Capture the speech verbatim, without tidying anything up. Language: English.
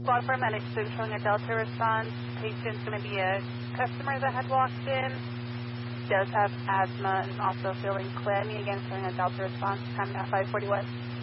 Well, paramedics is showing a Delta response. Patient's going to be a customer that had walked in. Does have asthma and also feeling clammy. Again, showing a Delta response. Time at five forty-one.